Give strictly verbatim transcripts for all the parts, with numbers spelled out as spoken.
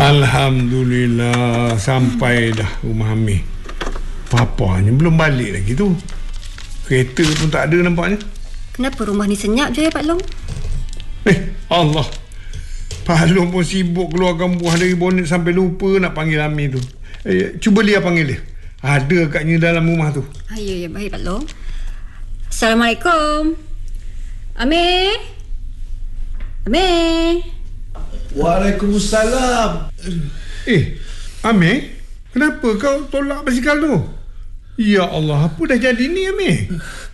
Alhamdulillah, sampai dah rumah Amir. Papanya belum balik lagi tu. Kereta pun tak ada nampaknya. Kenapa rumah ni senyap je ya Pak Long? Eh, Allah. Pak Long pun sibuk keluarkan buah dari bonet sampai lupa nak panggil Amir tu. Eh, cuba Lia panggil dia. Ada katnya dalam rumah tu. Ah, ya, ya, baik Pak Long. Assalamualaikum. Amir? Amir? Waalaikumsalam. Eh, Amir? Kenapa kau tolak basikal tu? Ya Allah, apa dah jadi ni Amir?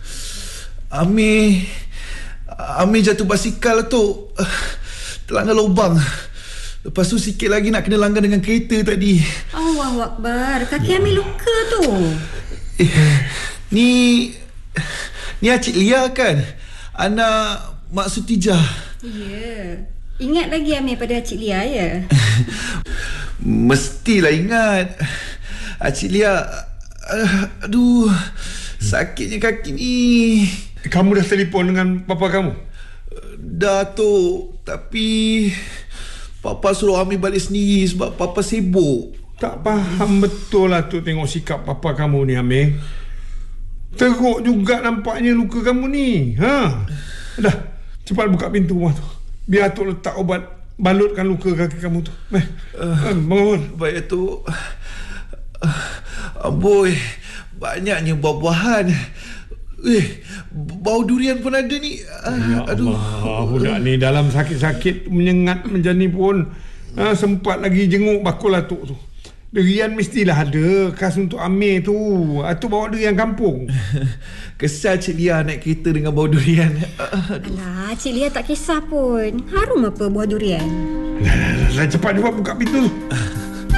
Amir Amir jatuh basikal tu, terlanggar lubang. Lepas tu sikit lagi nak kena langgar dengan kereta tadi. Allahu Akbar. Kaki Amir luka tu. Eh, ni Ni Acik Lia kan? Anak Mak Sutijah. Ya. Ingat lagi Amir pada Acik Lia ya? Mestilah ingat. Acik Lia, aduh, sakitnya kaki ni. Kamu dah telefon dengan papa kamu? Dah tu, tapi papa suruh Amir balik sendiri sebab papa sibuk. Tak faham betul lah tu tengok sikap papa kamu ni Amir. Teruk juga nampaknya luka kamu ni. Ha? Dah, cepat buka pintu rumah tu. Biar Atuk letak ubat balutkan luka kaki kamu tu. Eh, uh, bangun. Baik tu. Uh, Amboi, banyaknya buah-buahan. Eh, bau durian pun ada ni. Uh, ya aduh. Allah, budak ni dalam sakit-sakit menyengat macam ni pun ha, sempat lagi jenguk bakul Atuk tu. Durian mestilah ada, khas untuk Amir tu. Atuk bawa durian kampung. Kesal Cik Lia naik kereta dengan bau durian. Alah, Cik Lia tak kisah pun. Harum apa buah durian? Lah, lah, lah, cepat cepat buka pintu tu.